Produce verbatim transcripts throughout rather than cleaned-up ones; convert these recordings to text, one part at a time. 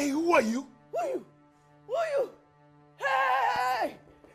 Hey, who are you? Who are you? Who are you? Hey!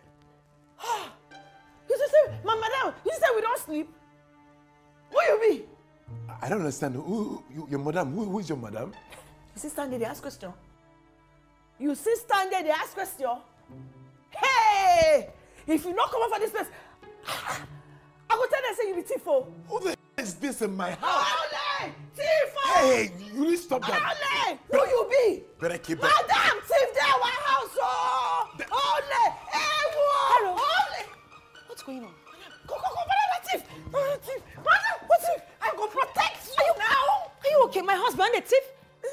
You just say, my madam, you say we don't sleep? Who you be? I don't understand. Who, who you, your madam? Who, who is your madam? You see stand there, they ask question. You see stand there, they ask question. Hey! If you not come out for this place, I go tell them say you be thief. Who the hell is this in my house? Ole! Thief! Hey, you need to stop that. Ole! Who you be? Better keep it. Madam, thief there, my house. Oh! Ole! Hey, Carol. Ole! What's going on? Go, go, go, madam, thief! Madam, thief! Madam, what thief? I go protect you, you now! Are you okay? My husband, the thief?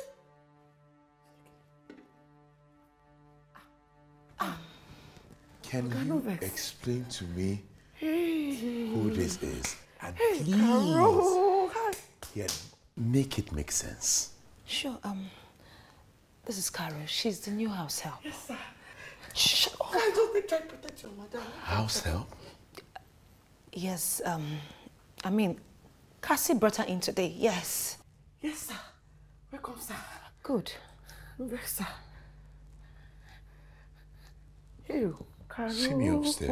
Can you explain to me who this is? And please, Carol. yeah, make it make sense. Sure, um, this is Carol. She's the new house help. Yes, sir. Shh. Oh, I just think try to protect your madam. House help? Yes, um, I mean, Cassie brought her in today, yes. Yes, sir. Welcome, sir. Good. Yes, sir. Here, Carol. See me upstairs.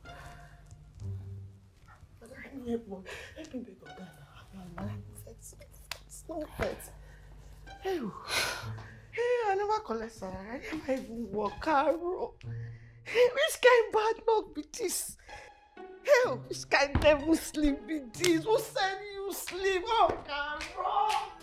Let me beg of God. It's not fit. Hey, hey, I never collect salary. I never even work, Carol. Hey, which kind bad luck be this? Hey, which kind devil sleep be this? Who said you sleep? Oh, Carol.